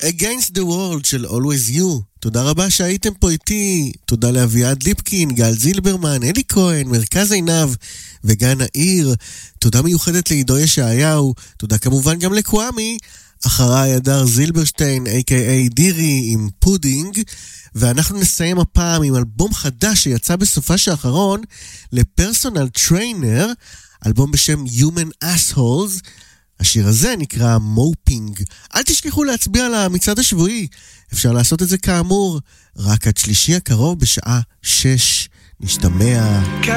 Against the World של Always You. תודה רבה שהייתם פה איתי. תודה לאביעד ליפקין, גל זילברמן, אלי כהן, מרכז עינב וגן העיר. תודה מיוחדת לעידו ישעיהו. תודה כמובן גם לקוואמי. אחריי הדר זילברשטיין, a.k.a. דירי, עם פודינג. ואנחנו נסיים הפעם עם אלבום חדש שיצא בסופש האחרון לפרסונל טריינר, אלבום בשם Human Assholes. השיר הזה נקרא מופינג. אל תשכחו להצביע על המצעד השבועי. אפשר לעשות את זה כאמור רק עד שלישי הקרוב בשעה 6. נשתמע.